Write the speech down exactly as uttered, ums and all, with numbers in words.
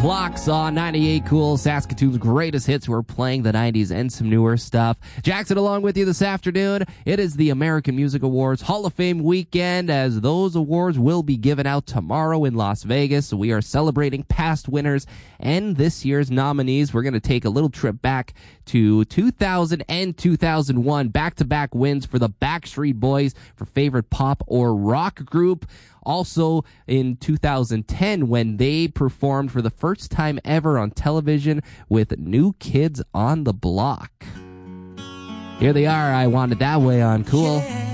Clocks on ninety-eight Cool, Saskatoon's greatest hits. We're playing the nineties and some newer stuff. Jackson along with you this afternoon. It is the American Music Awards Hall of Fame weekend, as those awards will be given out tomorrow in Las Vegas. So we are celebrating past winners and this year's nominees. We're going to take a little trip back to two thousand and two thousand one. Back-to-back wins for the Backstreet Boys for favorite pop or rock group. Also in two thousand ten, when they performed for the first time ever on television with New Kids on the Block. Here they are, I Want It That Way on Cool.